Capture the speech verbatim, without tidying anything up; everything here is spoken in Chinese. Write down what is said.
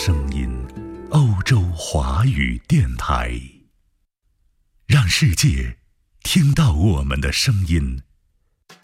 声音，欧洲华语电台。让世界听到我们的声音，